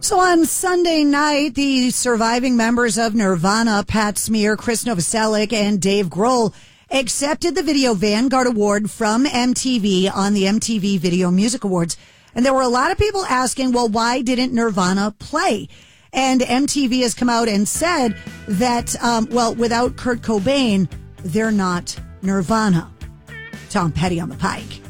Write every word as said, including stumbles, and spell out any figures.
So on Sunday night, the surviving members of Nirvana, Pat Smear, Chris Novoselic, and Dave Grohl accepted the Video Vanguard Award from M T V on the M T V Video Music Awards. And there were a lot of people asking, well, why didn't Nirvana play? And M T V has come out and said that, um, well, without Kurt Cobain, they're not Nirvana. Tom Petty on the Pike.